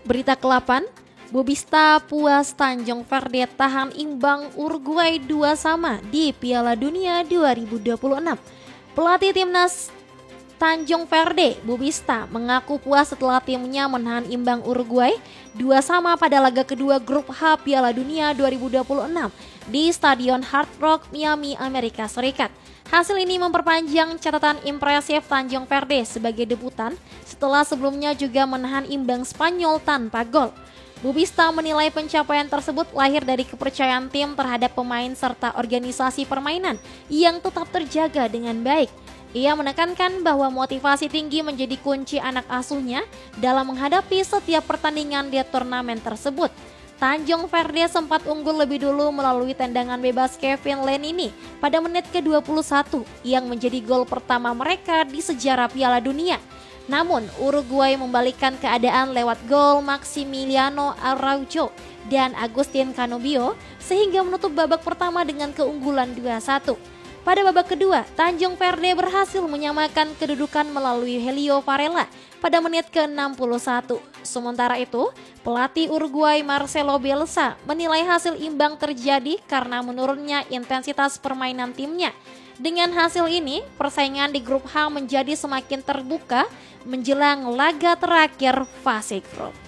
Berita ke-8, Bubista puas Tanjung Verde tahan imbang Uruguay 2-2 di Piala Dunia 2026. Pelatih timnas Tanjung Verde, Bubista, mengaku puas setelah timnya menahan imbang Uruguay 2-2 pada laga kedua grup H Piala Dunia 2026 di Stadion Hard Rock, Miami, Amerika Serikat. Hasil ini memperpanjang catatan impresif Tanjung Verde sebagai debutan setelah sebelumnya juga menahan imbang Spanyol tanpa gol. Bubista menilai pencapaian tersebut lahir dari kepercayaan tim terhadap pemain serta organisasi permainan yang tetap terjaga dengan baik. Ia menekankan bahwa motivasi tinggi menjadi kunci anak asuhnya dalam menghadapi setiap pertandingan di turnamen tersebut. Tanjung Verde sempat unggul lebih dulu melalui tendangan bebas Kevin Lenini pada menit ke-21 yang menjadi gol pertama mereka di sejarah Piala Dunia. Namun Uruguay membalikkan keadaan lewat gol Maximiliano Araujo dan Agustin Canobio sehingga menutup babak pertama dengan keunggulan 2-1. Pada babak kedua, Tanjung Verde berhasil menyamakan kedudukan melalui Helio Varela pada menit ke-61. Sementara itu, pelatih Uruguay Marcelo Bielsa menilai hasil imbang terjadi karena menurunnya intensitas permainan timnya. Dengan hasil ini, persaingan di grup H menjadi semakin terbuka menjelang laga terakhir fase grup.